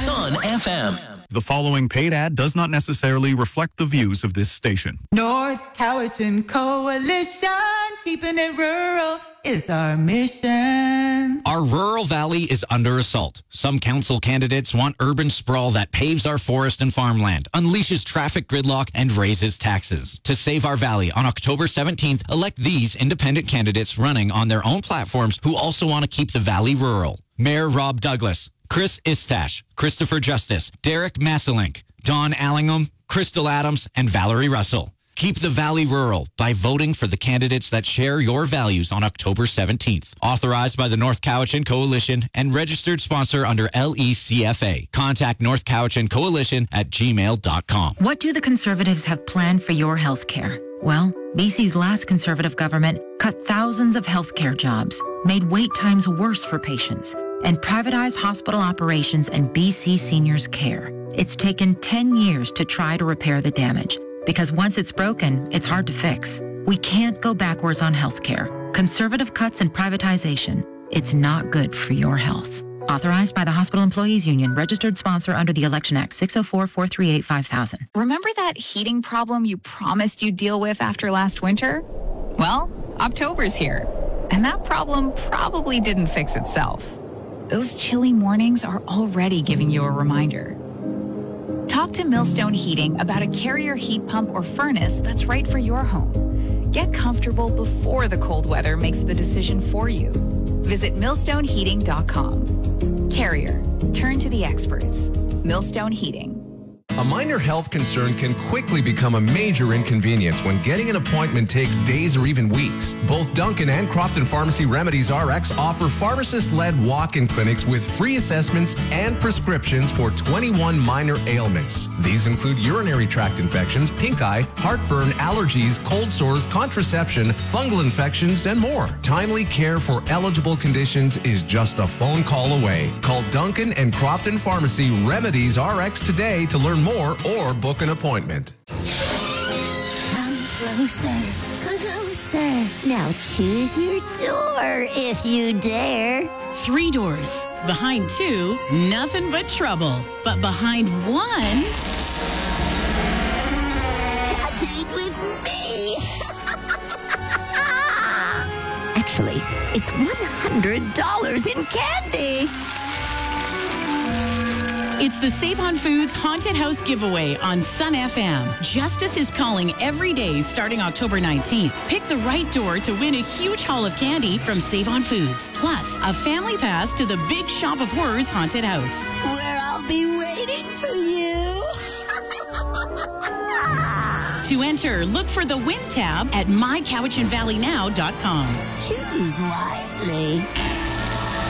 Sun FM. The following paid ad does not necessarily reflect the views of this station. North Cowichan Coalition, keeping it rural is our mission. Our rural valley is under assault. Some council candidates want urban sprawl that paves our forest and farmland, unleashes traffic gridlock, and raises taxes. To save our valley, on October 17th, elect these independent candidates running on their own platforms who also want to keep the valley rural. Mayor Rob Douglas, Chris Istash, Christopher Justice, Derek Masselink, Don Allingham, Crystal Adams, and Valerie Russell. Keep the valley rural by voting for the candidates that share your values on October 17th. Authorized by the North Cowichan Coalition and registered sponsor under LECFA. Contact North Cowichan Coalition at gmail.com. What do the Conservatives have planned for your health care? Well, BC's last Conservative government cut thousands of healthcare jobs, made wait times worse for patients, and privatized hospital operations and BC seniors' care. It's taken 10 years to try to repair the damage, because once it's broken, it's hard to fix. We can't go backwards on healthcare. Conservative cuts and privatization, it's not good for your health. Authorized by the Hospital Employees Union, registered sponsor under the Election Act, 604-438-5000. Remember that heating problem you promised you'd deal with after last winter? Well, October's here, and that problem probably didn't fix itself. Those chilly mornings are already giving you a reminder. Talk to Millstone Heating about a Carrier heat pump or furnace that's right for your home. Get comfortable before the cold weather makes the decision for you. Visit millstoneheating.com. Carrier, turn to the experts. Millstone Heating. A minor health concern can quickly become a major inconvenience when getting an appointment takes days or even weeks. Both Duncan and Crofton Pharmacy Remedies RX offer pharmacist-led walk-in clinics with free assessments and prescriptions for 21 minor ailments. These include urinary tract infections, pink eye, heartburn, allergies, cold sores, contraception, fungal infections, and more. Timely care for eligible conditions is just a phone call away. Call Duncan and Crofton Pharmacy Remedies RX today to learn more or book an appointment. Come closer, closer. Now choose your door if you dare. 3 doors. Behind 2, nothing but trouble. But behind 1... a date with me. Actually, it's $100 in candy. It's the Save on Foods Haunted House giveaway on Sun FM. Justice is calling every day starting October 19th. Pick the right door to win a huge haul of candy from Save on Foods. Plus, a family pass to the Big Shop of Horrors Haunted House. Where I'll be waiting for you. To enter, look for the Win tab at mycowichanvalleynow.com. Choose wisely.